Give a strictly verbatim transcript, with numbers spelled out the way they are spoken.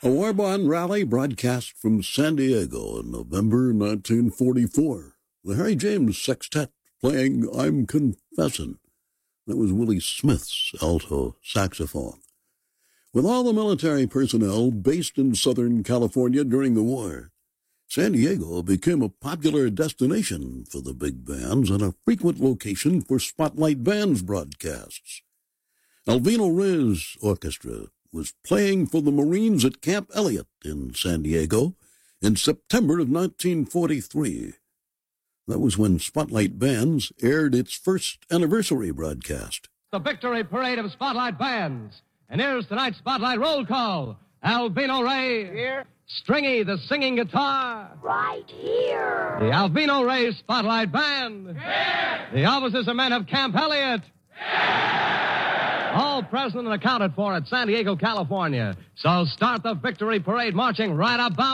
A war bond rally broadcast from San Diego in November nineteen forty-four. The Harry James Sextet playing I'm Confessin'. That was Willie Smith's alto saxophone. With all the military personnel based in Southern California during the war, San Diego became a popular destination for the big bands and a frequent location for Spotlight Bands broadcasts. Alvino Reyes Orchestra was playing for the Marines at Camp Elliott in San Diego in September of nineteen forty-three. That was when Spotlight Bands aired its first anniversary broadcast. The victory parade of Spotlight Bands. And here's tonight's Spotlight roll call. Alvino Rey. Here. Stringy, the singing guitar. Right here. The Alvino Rey Spotlight Band. Here. The officers and men of Camp Elliott. Here. All present and accounted for at San Diego, California. So start the victory parade marching right about